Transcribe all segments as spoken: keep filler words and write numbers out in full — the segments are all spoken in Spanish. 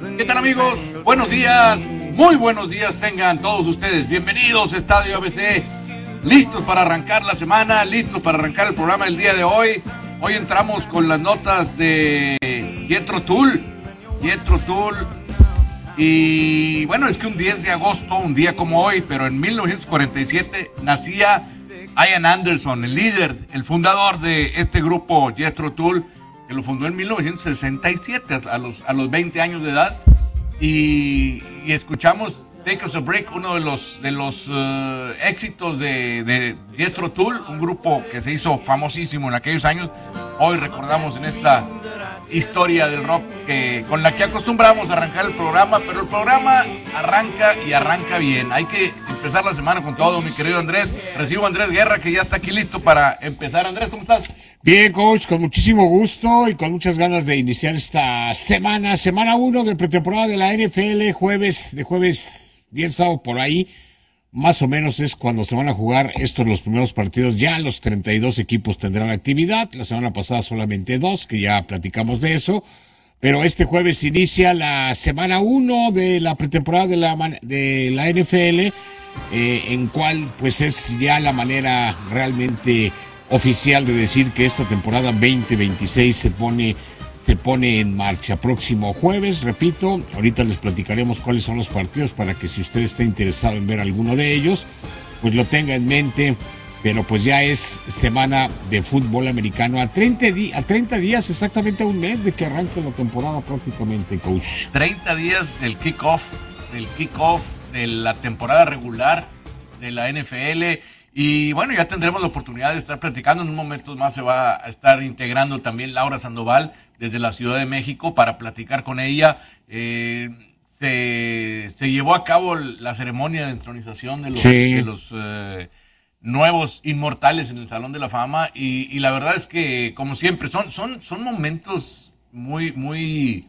¿Qué tal, amigos? Buenos días, muy buenos días tengan todos ustedes. Bienvenidos a Estadio A B C. Listos para arrancar la semana, listos para arrancar el programa del día de hoy. Hoy entramos con las notas de Jethro Tull. Jethro Tull. Y bueno, es que un diez de agosto, un día como hoy, pero en mil novecientos cuarenta y siete, nacía Ian Anderson, el líder, el fundador de este grupo Jethro Tull, que lo fundó en mil novecientos sesenta y siete, a los, a los veinte años de edad. Y, y escuchamos Take Us a Break, uno de los, de los uh, éxitos de, de Jethro Tull, un grupo que se hizo famosísimo en aquellos años. Hoy recordamos en esta historia del rock que, con la que acostumbramos a arrancar el programa, pero el programa arranca y arranca bien. Hay que empezar la semana con todo, mi querido Andrés. Recibo a Andrés Guerra, que ya está aquí listo para empezar. Andrés, ¿cómo estás? Bien, coach, con muchísimo gusto y con muchas ganas de iniciar esta semana, semana uno de pretemporada de la N F L, jueves, de jueves, bien sábado por ahí, más o menos es cuando se van a jugar estos los primeros partidos. Ya los treinta y dos equipos tendrán actividad, la semana pasada solamente dos, que ya platicamos de eso, pero este jueves inicia la semana uno de la pretemporada de la, de la N F L, eh, en cual pues es ya la manera realmente oficial de decir que esta temporada veinte veintiséis se pone, se pone en marcha. Próximo jueves, repito, ahorita les platicaremos cuáles son los partidos para que si usted está interesado en ver alguno de ellos, pues lo tenga en mente, pero pues ya es semana de fútbol americano a treinta, di- a treinta días, exactamente a un mes de que arranque la temporada prácticamente, coach. treinta días del kickoff, del kickoff de la temporada regular de la N F L. Y bueno, ya tendremos la oportunidad de estar platicando. En un momento más se va a estar integrando también Laura Sandoval desde la Ciudad de México para platicar con ella. Eh, se, se llevó a cabo la ceremonia de entronización de los, Sí. de los eh, nuevos inmortales en el Salón de la Fama. Y, y la verdad es que, como siempre, son, son, son momentos muy, muy...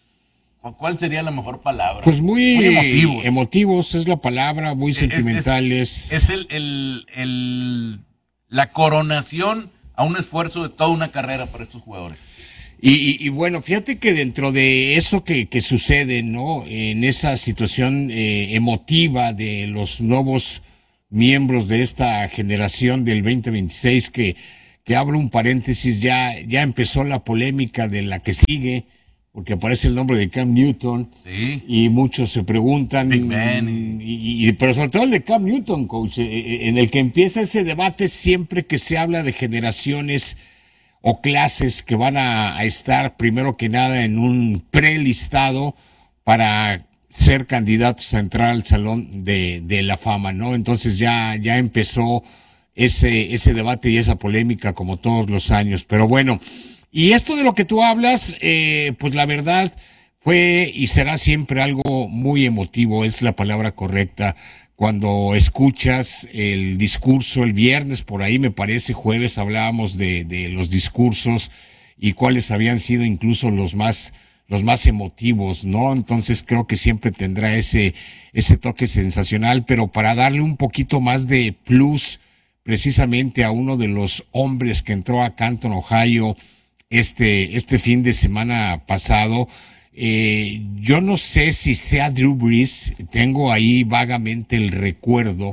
¿Cuál sería la mejor palabra? Pues muy, Muy emotivos. emotivos es la palabra, muy Es- sentimentales. Es, es el, el, el, la coronación a un esfuerzo de toda una carrera para estos jugadores. Y, y, y bueno, fíjate que dentro de eso que, que sucede, ¿no? En esa situación eh, emotiva de los nuevos miembros de esta generación del veinte veintiséis, que, que abro un paréntesis, ya, ya empezó la polémica de la que sigue, porque aparece el nombre de Cam Newton. Sí. Y muchos se preguntan, Big Ben. y, y- pero sobre todo el de Cam Newton, coach, eh, eh, en el que empieza ese debate siempre que se habla de generaciones o clases que van a, a estar primero que nada en un prelistado para ser candidatos a entrar al Salón de, de la Fama, ¿no? Entonces ya, ya empezó ese, ese debate y esa polémica como todos los años, pero bueno. Y esto de lo que tú hablas, eh, pues la verdad fue y será siempre algo muy emotivo, es la palabra correcta. Cuando escuchas el discurso el viernes, por ahí me parece, jueves, hablábamos de, de los discursos y cuáles habían sido incluso los más, los más emotivos, ¿no? Entonces creo que siempre tendrá ese, ese toque sensacional, pero para darle un poquito más de plus precisamente a uno de los hombres que entró a Canton, Ohio, este, este fin de semana pasado. Eh, yo no sé si sea Drew Brees, tengo ahí vagamente el recuerdo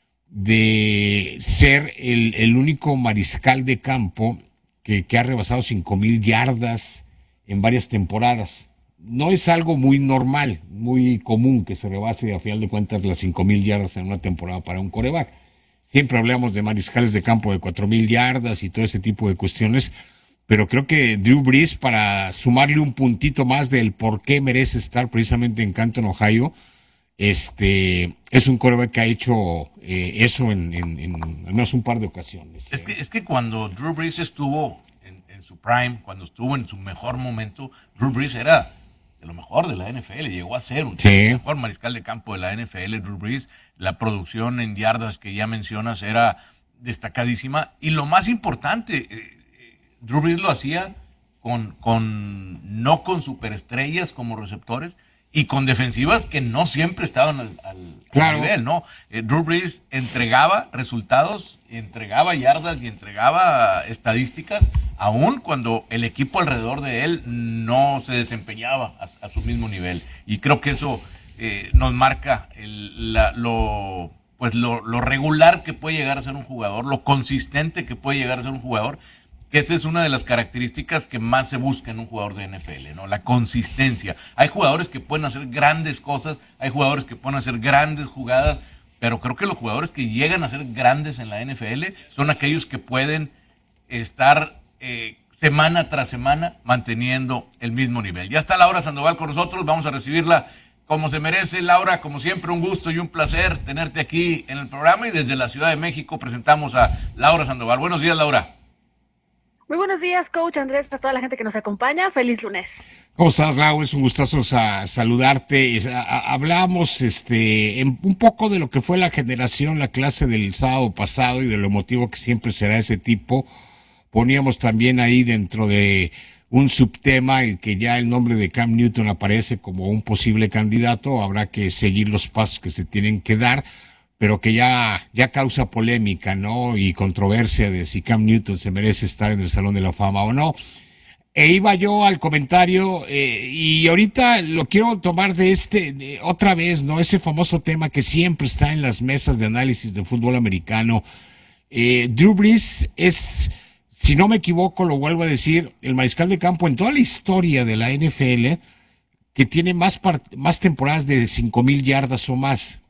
de ser el, el único mariscal de campo que, que ha rebasado cinco mil yardas en varias temporadas. No es algo muy normal, muy común que se rebase a final de cuentas las cinco mil yardas en una temporada para un quarterback. Siempre hablamos de mariscales de campo de cuatro mil yardas y todo ese tipo de cuestiones, pero creo que Drew Brees, para sumarle un puntito más del por qué merece estar precisamente en Canton, Ohio, este, es un quarterback que ha hecho eh, eso en, en, en al menos un par de ocasiones. Es que, es que cuando Drew Brees estuvo en, en su prime, cuando estuvo en su mejor momento, Drew Brees era de lo mejor de la N F L, llegó a ser un Sí. mejor mariscal de campo de la N F L, Drew Brees. La producción en yardas que ya mencionas era destacadísima, y lo más importante, eh, Drew Brees lo hacía con, con no con superestrellas como receptores, y con defensivas que no siempre estaban al, al, claro. al nivel, ¿no? Eh, Drew Brees entregaba resultados, entregaba yardas y entregaba estadísticas, aun cuando el equipo alrededor de él no se desempeñaba a, a su mismo nivel. Y creo que eso eh, nos marca el, la, lo, pues lo, lo regular que puede llegar a ser un jugador, lo consistente que puede llegar a ser un jugador, que esa es una de las características que más se busca en un jugador de N F L, ¿no? La consistencia. Hay jugadores que pueden hacer grandes cosas, hay jugadores que pueden hacer grandes jugadas, pero creo que los jugadores que llegan a ser grandes en la N F L son aquellos que pueden estar eh, semana tras semana manteniendo el mismo nivel. Ya está Laura Sandoval con nosotros, vamos a recibirla como se merece. Laura, como siempre, un gusto y un placer tenerte aquí en el programa, y desde la Ciudad de México presentamos a Laura Sandoval. Buenos días, Laura. Muy buenos días, coach Andrés, a toda la gente que nos acompaña. Feliz lunes. ¿Cómo estás, Lau? Es un gustazo sa- saludarte. Es- a- a- hablamos este, en- un poco de lo que fue la generación, la clase del sábado pasado y de lo emotivo que siempre será ese tipo. Poníamos también ahí dentro de un subtema el que ya el nombre de Cam Newton aparece como un posible candidato. Habrá que seguir los pasos que se tienen que dar, pero que ya, ya causa polémica, ¿no? Y controversia de si Cam Newton se merece estar en el Salón de la Fama o no. E iba yo al comentario, eh, y ahorita lo quiero tomar de este, de, otra vez, ¿no? Ese famoso tema que siempre está en las mesas de análisis de fútbol americano. Eh, Drew Brees es, si no me equivoco, lo vuelvo a decir, el mariscal de campo en toda la historia de la N F L que tiene más, part- más temporadas de cinco mil yardas o más.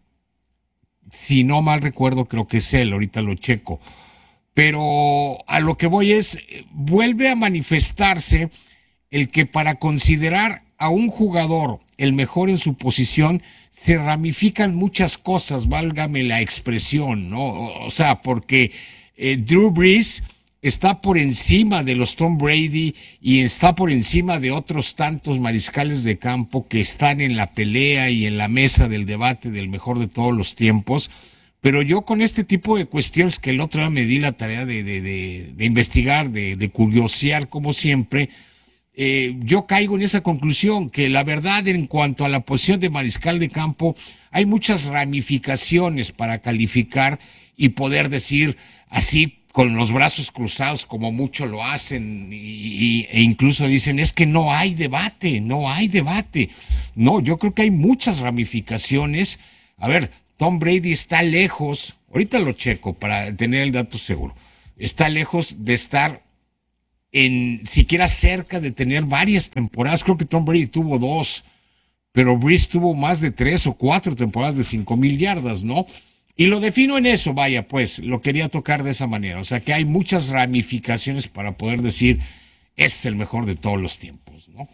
Si no mal recuerdo, creo que es él, ahorita lo checo. Pero a lo que voy es, eh, vuelve a manifestarse el que para considerar a un jugador el mejor en su posición, se ramifican muchas cosas, válgame la expresión, ¿no? O, o sea, porque eh, Drew Brees está por encima de los Tom Brady y está por encima de otros tantos mariscales de campo que están en la pelea y en la mesa del debate del mejor de todos los tiempos. Pero yo con este tipo de cuestiones que el otro día me di la tarea de, de, de, de investigar, de, de curiosear como siempre, eh, yo caigo en esa conclusión, que la verdad en cuanto a la posición de mariscal de campo, hay muchas ramificaciones para calificar y poder decir así con los brazos cruzados como muchos lo hacen, y, y, e incluso dicen es que no hay debate, no hay debate. No, yo creo que hay muchas ramificaciones. A ver, Tom Brady está lejos, ahorita lo checo para tener el dato seguro, está lejos de estar en siquiera cerca de tener varias temporadas. Creo que Tom Brady tuvo dos, pero Brees tuvo más de tres o cuatro temporadas de cinco mil yardas, ¿no? Y lo defino en eso, vaya, pues, lo quería tocar de esa manera. O sea, que hay muchas ramificaciones para poder decir, es el mejor de todos los tiempos, ¿no?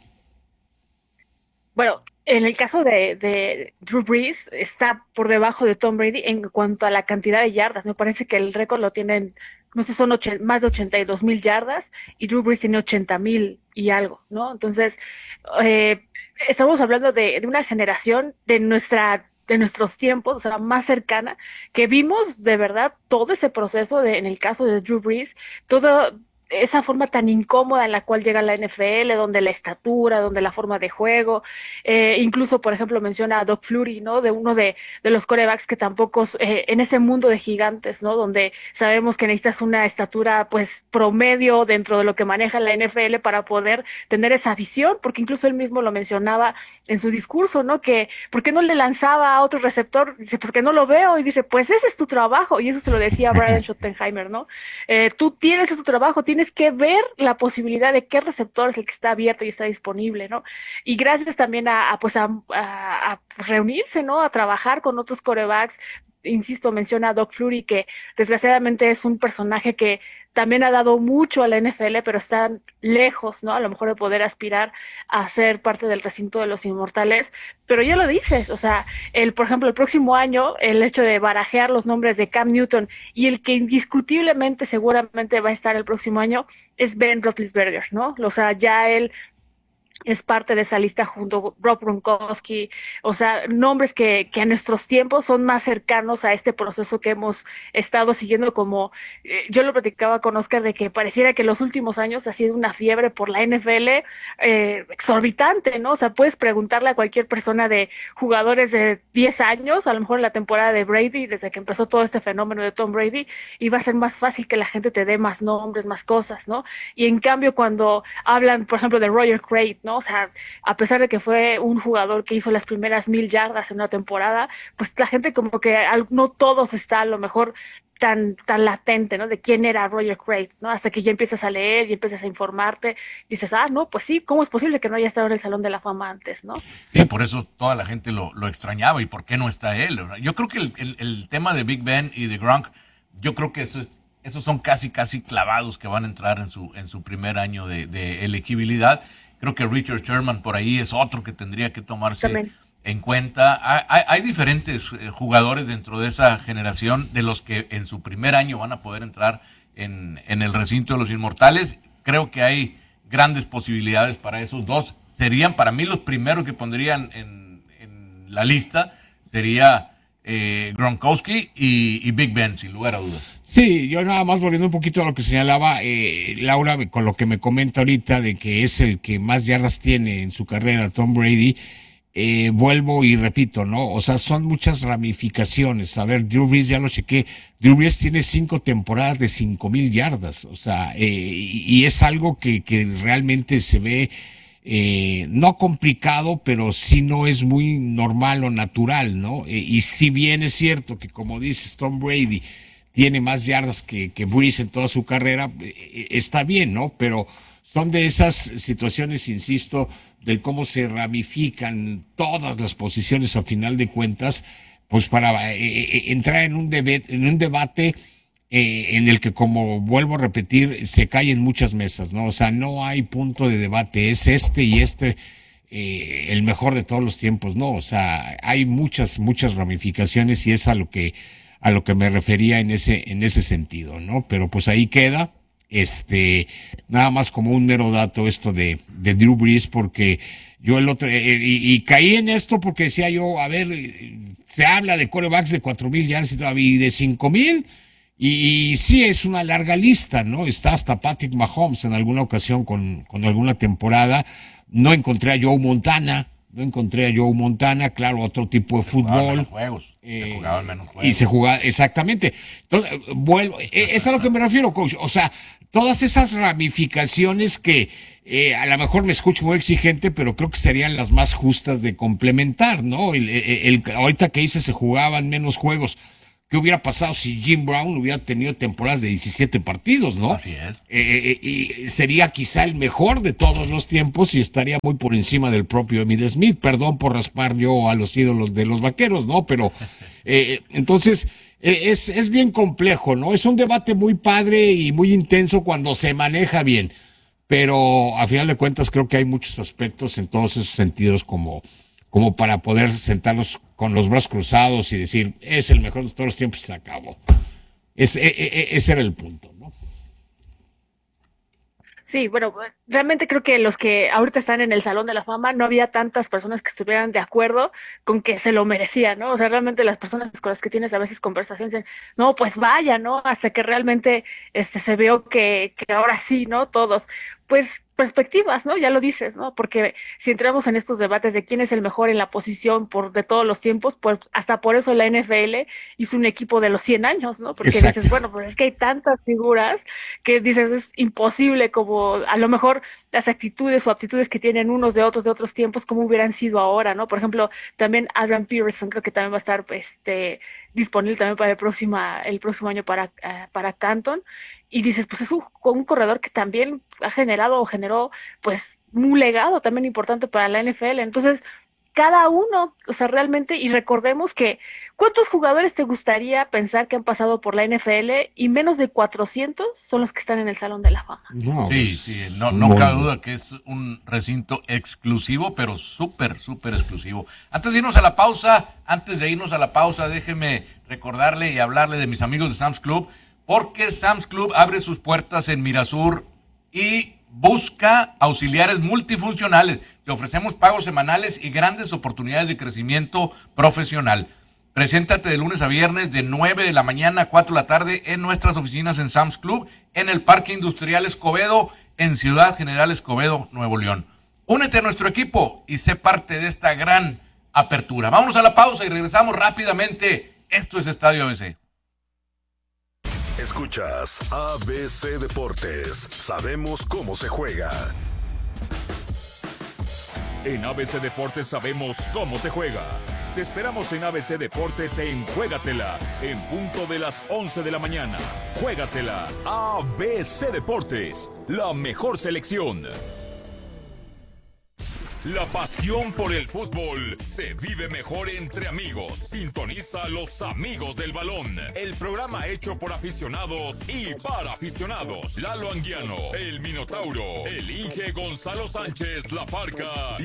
Bueno, en el caso de, de Drew Brees, está por debajo de Tom Brady en cuanto a la cantidad de yardas. Me parece que el récord lo tienen, no sé, son ocho, más de ochenta y dos mil yardas, y Drew Brees tiene ochenta mil y algo, ¿no? Entonces, eh, estamos hablando de, de una generación de nuestra de nuestros tiempos, o sea, más cercana, que vimos de verdad todo ese proceso de, en el caso de Drew Brees, todo esa forma tan incómoda en la cual llega la N F L, donde la estatura, donde la forma de juego, eh, incluso, por ejemplo, menciona a Doug Flurry, ¿no? De uno de, de los quarterbacks que tampoco, eh, en ese mundo de gigantes, ¿no? Donde sabemos que necesitas una estatura, pues, promedio dentro de lo que maneja la N F L para poder tener esa visión, porque incluso él mismo lo mencionaba en su discurso, ¿no? Que, ¿por qué no le lanzaba a otro receptor? Dice, porque no lo veo, y dice, pues ese es tu trabajo, y eso se lo decía Brian Schottenheimer, ¿no? Eh, tú tienes ese tu trabajo, tienes que ver la posibilidad de qué receptor es el que está abierto y está disponible, ¿no? Y gracias también a, a pues a, a, a reunirse, ¿no? A trabajar con otros quarterbacks. Insisto, menciona a Doug Flurry, que desgraciadamente es un personaje que también ha dado mucho a la N F L, pero está lejos, ¿no? A lo mejor de poder aspirar a ser parte del recinto de los inmortales. Pero ya lo dices, o sea, el, por ejemplo, el próximo año, el hecho de barajear los nombres de Cam Newton y el que indiscutiblemente seguramente va a estar el próximo año es Ben Roethlisberger, ¿no? O sea, ya él es parte de esa lista junto con Rob Gronkowski, o sea, nombres que, que a nuestros tiempos son más cercanos a este proceso que hemos estado siguiendo como, eh, yo lo platicaba con Oscar de que pareciera que los últimos años ha sido una fiebre por la N F L eh, exorbitante, ¿no? O sea, puedes preguntarle a cualquier persona de jugadores de diez años, a lo mejor en la temporada de Brady, desde que empezó todo este fenómeno de Tom Brady, y va a ser más fácil que la gente te dé más nombres, más cosas, ¿no? Y en cambio cuando hablan, por ejemplo, de Roger Craig, ¿no? O sea, a pesar de que fue un jugador que hizo las primeras mil yardas en una temporada, pues la gente como que no todos está a lo mejor tan, tan latente, ¿no? De quién era Roger Craig, ¿no? Hasta que ya empiezas a leer y empiezas a informarte, dices, ah, no, pues sí, ¿cómo es posible que no haya estado en el Salón de la Fama antes, ¿no? Sí, por eso toda la gente lo, lo extrañaba y por qué no está él. Yo creo que el, el, el tema de Big Ben y de Gronk, yo creo que eso es, esos son casi, casi clavados que van a entrar en su, en su primer año de, de elegibilidad. Creo que Richard Sherman por ahí es otro que tendría que tomarse También. en cuenta. Hay, hay, hay diferentes eh, jugadores dentro de esa generación de los que en su primer año van a poder entrar en, en el recinto de los inmortales. Creo que hay grandes posibilidades para esos dos. Serían para mí los primeros que pondrían en, en la lista. Sería eh, Gronkowski y, y Big Ben, sin lugar a dudas. Sí, yo nada más volviendo un poquito a lo que señalaba eh, Laura, con lo que me comenta ahorita de que es el que más yardas tiene en su carrera, Tom Brady, eh, vuelvo y repito, ¿no? O sea, son muchas ramificaciones. A ver, Drew Brees, ya lo chequé, Drew Brees tiene cinco temporadas de cinco mil yardas, o sea, eh, y, y es algo que, que realmente se ve eh, no complicado, pero sí no es muy normal o natural, ¿no? Eh, y si bien es cierto que, como dices, Tom Brady tiene más yardas que, que Brees en toda su carrera, eh, está bien, ¿no? Pero son de esas situaciones, insisto, del cómo se ramifican todas las posiciones a final de cuentas, pues para eh, eh, entrar en un, debate, en un debate eh, en el que, como vuelvo a repetir, se caen muchas mesas, ¿no? O sea, no hay punto de debate, es este y este eh, el mejor de todos los tiempos, ¿no? O sea, hay muchas, muchas ramificaciones y es a lo que a lo que me refería en ese, en ese sentido, ¿no? Pero pues ahí queda, este, nada más como un mero dato esto de, de Drew Brees, porque yo el otro, eh, y, y caí en esto porque decía yo, a ver, se habla de quarterbacks de cuatro mil yardas y todavía y de cinco mil, y, y sí es una larga lista, ¿no? Está hasta Patrick Mahomes en alguna ocasión con, con alguna temporada. No encontré a Joe Montana, no encontré a Joe Montana, claro, otro tipo de se fútbol. Menos juegos, eh, se jugaban menos juegos. Y se jugaba, exactamente. Entonces, vuelvo, es a lo que me refiero, coach. O sea, todas esas ramificaciones que eh, a lo mejor me escucho muy exigente, pero creo que serían las más justas de complementar, ¿no? El, el, el, ahorita que dice se jugaban menos juegos. ¿Qué hubiera pasado si Jim Brown hubiera tenido temporadas de diecisiete partidos, no? Así es. Eh, eh, y sería quizá el mejor de todos los tiempos y estaría muy por encima del propio Emmitt Smith. Perdón por raspar yo a los ídolos de los vaqueros, ¿no? Pero, eh, entonces, eh, es, es bien complejo, ¿no? Es un debate muy padre y muy intenso cuando se maneja bien. Pero, a final de cuentas, creo que hay muchos aspectos en todos esos sentidos como, como para poder sentarnos con los brazos cruzados y decir, es el mejor de todos los tiempos y se acabó. Es, e, e, ese era el punto, ¿no? Sí, bueno, realmente creo que los que ahorita están en el Salón de la Fama no había tantas personas que estuvieran de acuerdo con que se lo merecía, ¿no? O sea, realmente las personas con las que tienes a veces conversaciones dicen, no, pues vaya, ¿no? Hasta que realmente este se vio que, que ahora sí, ¿no? Todos, pues perspectivas, ¿no? Ya lo dices, ¿no? Porque si entramos en estos debates de quién es el mejor en la posición por de todos los tiempos, pues hasta por eso la N F L hizo un equipo de los cien años, ¿no? Porque Exacto. dices, bueno, pues es que hay tantas figuras que dices, es imposible como a lo mejor las actitudes o aptitudes que tienen unos de otros de otros tiempos, como hubieran sido ahora, ¿no? Por ejemplo, también Adrian Peterson creo que también va a estar este disponible también para el próximo, el próximo año para, uh, para Canton. Y dices, pues es un, un corredor que también ha generado o generó, pues, un legado también importante para la N F L. Entonces, cada uno, o sea, realmente, y recordemos que, ¿cuántos jugadores te gustaría pensar que han pasado por la N F L? Y menos de cuatrocientos son los que están en el Salón de la Fama. No, sí, sí, no, no cabe duda que es un recinto exclusivo, pero súper, súper exclusivo. Antes de irnos a la pausa, antes de irnos a la pausa, déjeme recordarle y hablarle de mis amigos de Sam's Club, porque Sam's Club abre sus puertas en Mirasur y busca auxiliares multifuncionales. Te ofrecemos pagos semanales y grandes oportunidades de crecimiento profesional. Preséntate de lunes a viernes de nueve de la mañana a cuatro de la tarde en nuestras oficinas en Sam's Club, en el Parque Industrial Escobedo, en Ciudad General Escobedo, Nuevo León. Únete a nuestro equipo y sé parte de esta gran apertura. Vámonos a la pausa y regresamos rápidamente. Esto es Estadio A B C. Escuchas A B C Deportes. Sabemos cómo se juega. En A B C Deportes sabemos cómo se juega. Te esperamos en A B C Deportes en Juégatela, en punto de las once de la mañana. Juégatela, A B C Deportes, la mejor selección. La pasión por el fútbol se vive mejor entre amigos. Sintoniza a Los Amigos del Balón, el programa hecho por aficionados y para aficionados. Lalo Anguiano, el Minotauro, el Inge Gonzalo Sánchez, La Parca